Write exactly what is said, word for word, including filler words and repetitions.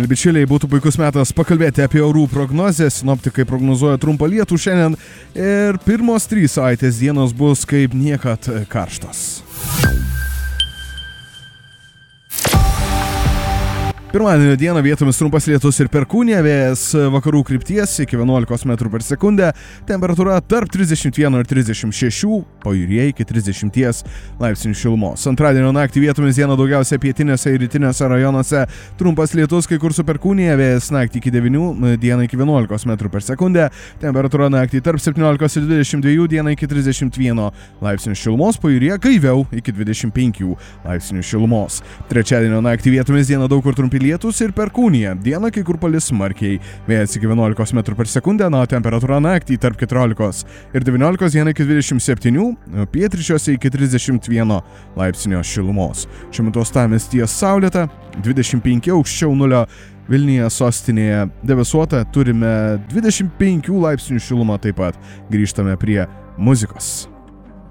Mėly bičiuliai, būtų puikus metas pakalbėti apie orų prognozę. Sinoptikai prognozuoja trumpą lietų šiandien ir pirmos trys savaitės dienos bus kaip niekad karštos. Pirmadienio dieną vietomis trumpas lietus ir perkūnija, vėjas vakarų krypties iki vienuolikos metrų per sekundę, temperatūra tarp trisdešimt vieno ir trisdešimt šešių, pajūryje iki trisdešimt laipsnių šilumos. Antradienio naktį vietomis dieną daugiausia pietinėse ir rytinėse rajonuose trumpas lietus, kai kur su perkūnija, vėjas naktį iki devynių, dieną iki vienuolikos metrų per sekundę, temperatūra naktį tarp septyniolikos ir dvidešimt dviejų, dieną iki trisdešimt vieno laipsnių šilumos, pajūryje gaiviau iki dvidešimt penkių laipsnių šilumos. Trečiadienio naktį vietomis dieną daug kur trumpi lietus ir perkūnija. Dieną kai kur palis smarkiai. Vėjas iki vienuolikos metrų per sekundę, na, temperatūra naktį tarp keturiolikos ir devyniolikos, dieną iki dvidešimt septynių, pietryčiuose iki trisdešimt vieno laipsnio šilumos. Šiuo metu uostamiestyje saulėta, dvidešimt penki aukščiau nulio, Vilniuje sostinėje debesuota, turime dvidešimt penkių laipsnių šilumą taip pat. Grįžtame prie muzikos.